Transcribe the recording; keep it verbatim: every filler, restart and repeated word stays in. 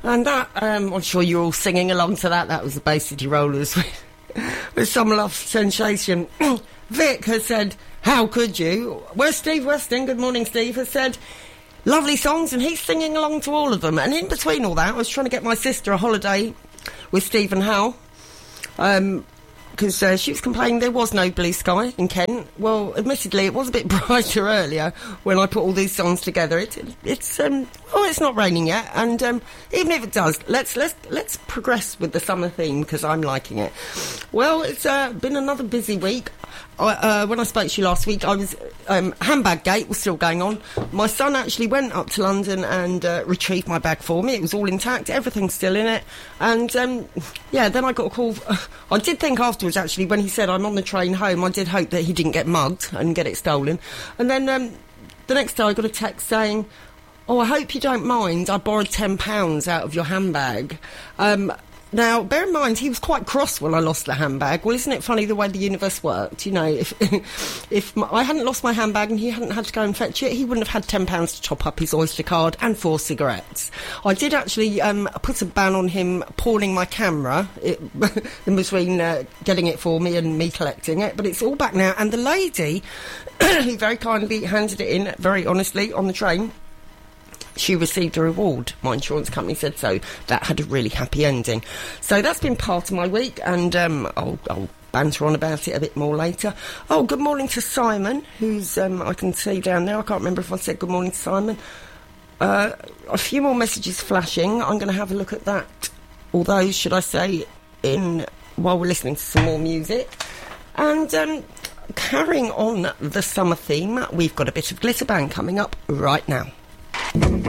And that, um, I'm sure you're all singing along to that. That was the Bay City Rollers with, with Some Love Sensation. Vic has said, how could you? Where's Steve Weston? Good morning, Steve. Has said, lovely songs, and he's singing along to all of them. And in between all that, I was trying to get my sister a holiday with Steve and Hal. Um... because uh, she was complaining there was no blue sky in Kent. Well, admittedly, it was a bit brighter earlier when I put all these songs together. It, it, it's um, oh, it's not raining yet, and um, even if it does, let's let's let's progress with the summer theme because I'm liking it. Well, it's uh, been another busy week. I, uh, when I spoke to you last week, I was um, handbag gate was still going on. My son actually went up to London and uh, retrieved my bag for me. It was all intact, everything's still in it. And um, yeah, then I got a call. I did think afterwards, actually, when he said I'm on the train home, I did hope that he didn't get mugged and get it stolen. And then um, the next day I got a text saying, oh, I hope you don't mind, I borrowed ten pounds out of your handbag. Um, Now, bear in mind, he was quite cross when I lost the handbag. Well, isn't it funny the way the universe worked? You know, if if my, I hadn't lost my handbag and he hadn't had to go and fetch it, he wouldn't have had ten pounds to top up his Oyster card and four cigarettes. I did actually um, put a ban on him pawning my camera it, in between uh, getting it for me and me collecting it, but it's all back now. And the lady who very kindly handed it in, very honestly, on the train, she received a reward. My insurance company said so. That had a really happy ending. So that's been part of my week, and um, I'll, I'll banter on about it a bit more later. Oh, good morning to Simon, who's um, I can see down there. I can't remember if I said good morning to Simon. Uh, a few more messages flashing. I'm going to have a look at that. Although, should I say, in while we're listening to some more music. And um, carrying on the summer theme, we've got a bit of Glitterband coming up right now.